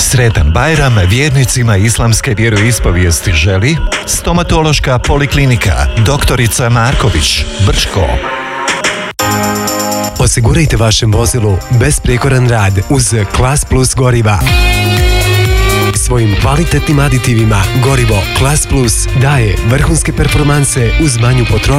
Sretan Bajram vjernicima islamske vjeroispovijesti želi Stomatološka poliklinika Doktorica Marković, Brčko. Osigurajte vašem vozilu besprijekoran rad uz Klas Plus goriva. Svojim kvalitetnim aditivima gorivo Klas Plus daje vrhunske performanse uz manju potrošnju